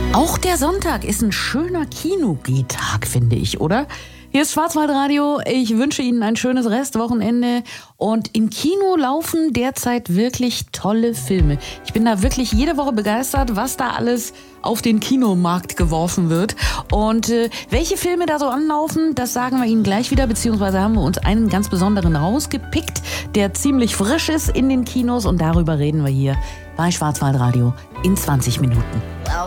Auch der Sonntag ist ein schöner Kinogeh-Tag, finde ich, oder? Hier ist Schwarzwaldradio. Ich wünsche Ihnen ein schönes Restwochenende. Und im Kino laufen derzeit wirklich tolle Filme. Ich bin da wirklich jede Woche begeistert, was da alles auf den Kinomarkt geworfen wird. Und welche Filme da so anlaufen, das sagen wir Ihnen gleich wieder. Beziehungsweise haben wir uns einen ganz besonderen rausgepickt, der ziemlich frisch ist in den Kinos. Und darüber reden wir hier bei Schwarzwaldradio in 20 Minuten.